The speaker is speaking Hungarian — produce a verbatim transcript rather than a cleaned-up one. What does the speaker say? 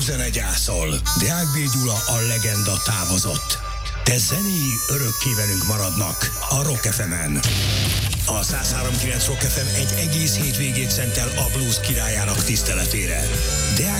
zene gyászol. Deák B. Gyula a legenda távozott. De zenéi örökké velünk maradnak a Rock ef emen. A száz három pont kilenc Rock ef em egy egész hétvégét szentel a blues királyának tiszteletére. Deák